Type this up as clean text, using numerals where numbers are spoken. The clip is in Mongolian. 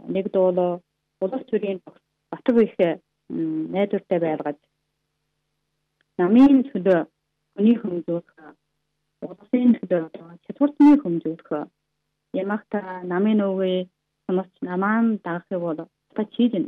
нэг дуул улс төрийн батг их найдвартай байлгаж намын төлөө хүний хэмжүүлэх улсын төлөө чадварны хэмжүүлэх ямагта намын өвгөө хамаач намаан дагахыг бол та чийдэн